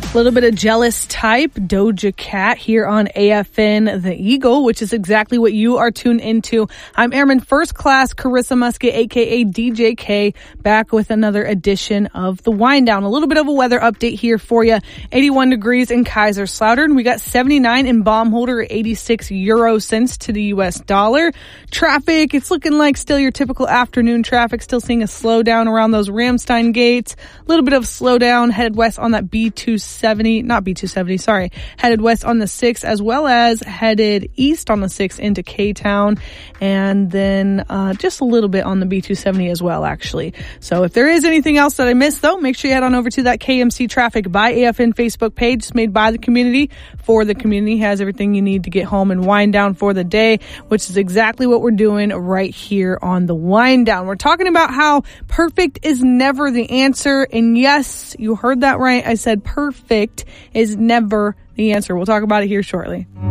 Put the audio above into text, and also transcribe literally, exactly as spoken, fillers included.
A little bit of Jealous Type, Doja Cat here on A F N The Eagle, which is exactly what you are tuned into. I'm Airman First Class Carissa Musket, a k a. D J K, back with another edition of The Wind Down. A little bit of a weather update here for you. eighty-one degrees in Kaiserslautern. We got seventy-nine in Baumholder, eighty-six euro cents to the U S dollar. Traffic, it's looking like still your typical afternoon traffic, still seeing a slowdown around those Ramstein gates. A little bit of slowdown headed west on that B two seventy, not B two seventy, sorry, headed west on the six, as well as headed east on the six into K-Town, and then uh, just a little bit on the B two seventy as well, actually. So if there is anything else that I missed, though, make sure you head on over to that K M C Traffic by A F N Facebook page. It's made by the community for the community, has everything you need to get home and wind down for the day, which is exactly what we're doing right here on the Wind Down. We're talking about how perfect is never the answer, and yes, you heard that right. I said perfect is never the answer. We'll talk about it here shortly.